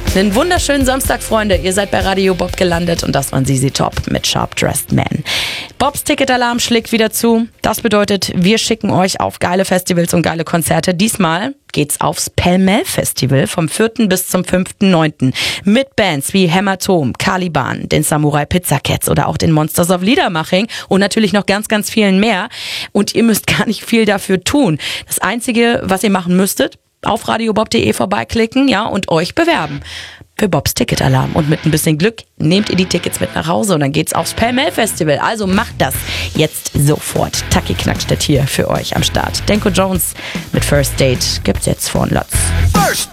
Einen wunderschönen Samstag, Freunde. Ihr seid bei Radio Bob gelandet und das waren ZZ Top mit Sharp Dressed Man. Bobs Ticketalarm schlägt wieder zu. Das bedeutet, wir schicken euch auf geile Festivals und geile Konzerte. Diesmal geht's aufs Pell-Mell Festival vom 4. bis zum 5.9. mit Bands wie Hämatom, Caliban, den Samurai Pizza Cats oder auch den Monsters of Liedermaching und natürlich noch ganz, ganz vielen mehr. Und ihr müsst gar nicht viel dafür tun. Das Einzige, was ihr machen müsstet, auf radiobob.de vorbeiklicken, ja, und euch bewerben für Bobs Ticketalarm. Und mit ein bisschen Glück nehmt ihr die Tickets mit nach Hause und dann geht's aufs Pell-Mell Festival. Also macht das jetzt sofort. Taki Knackstedt hier für euch am Start. Denko Jones mit First Date gibt's jetzt von Lotz.